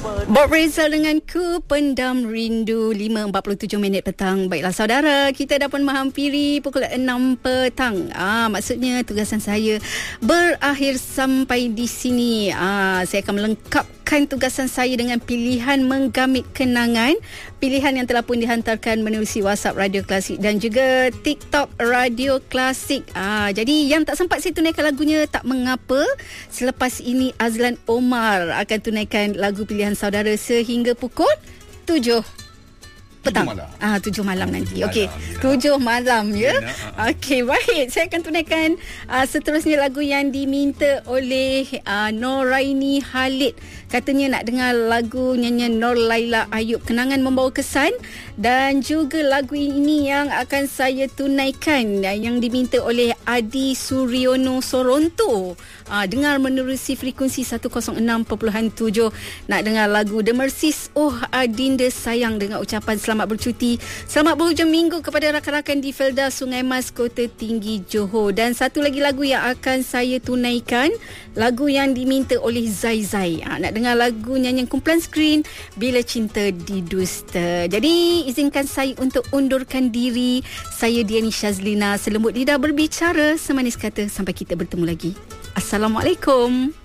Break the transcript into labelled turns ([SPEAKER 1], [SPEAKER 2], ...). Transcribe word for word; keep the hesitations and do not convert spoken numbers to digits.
[SPEAKER 1] Bob Reza dengan Ku Pendam Rindu. Lima empat puluh tujuh minit petang. Baiklah saudara, kita dah pun menghampiri pukul enam petang. Ah, maksudnya tugasan saya berakhir sampai di sini. Ah, saya akan melengkapkan tugasan saya dengan pilihan menggamit kenangan. Pilihan yang telah pun dihantarkan menerusi WhatsApp Radio Klasik dan juga TikTok Radio Klasik. Ah, jadi yang tak sempat saya tunaikan lagunya tak mengapa. Selepas ini Azlan Omar akan tunaikan lagu pilihan saudara sehingga pukul tujuh petang.
[SPEAKER 2] Tujuh malam.
[SPEAKER 1] Ah, tujuh malam
[SPEAKER 2] oh,
[SPEAKER 1] nanti.
[SPEAKER 2] Tujuh
[SPEAKER 1] Okey.
[SPEAKER 2] malam,
[SPEAKER 1] Tujuh malam ya.
[SPEAKER 2] Ya, uh,
[SPEAKER 1] Okey, baik. Saya akan tunaikan uh, seterusnya lagu yang diminta oleh uh, Noraini Khalid. Katanya nak dengar lagu nyanyian Nur Laila Ayub, Kenangan Membawa Kesan, dan juga lagu ini yang akan saya tunaikan uh, yang diminta oleh Adi Suryono Soronto. Uh, dengar menerusi frekuensi seratus enam perpuluhan tujuh. Nak dengar lagu The Mercies, Oh Adinda Sayang, dengan ucapan selamat bercuti, selamat berhujung minggu kepada rakan-rakan di Felda Sungai Mas, Kota Tinggi, Johor. Dan satu lagi lagu yang akan saya tunaikan, lagu yang diminta oleh Zai Zai. Ha, nak dengar lagu nyanyian kumpulan Skrin, Bila Cinta Didusta. Jadi izinkan saya untuk undurkan diri. Saya Diani Shazlina, selembut lidah berbicara, semanis kata. Sampai kita bertemu lagi. Assalamualaikum.